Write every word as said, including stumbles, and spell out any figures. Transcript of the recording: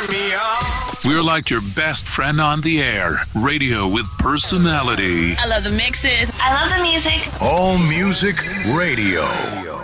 me on. We're like your best friend on the air. Radio with personality. I love the mixes. I love the music. All Music Radio.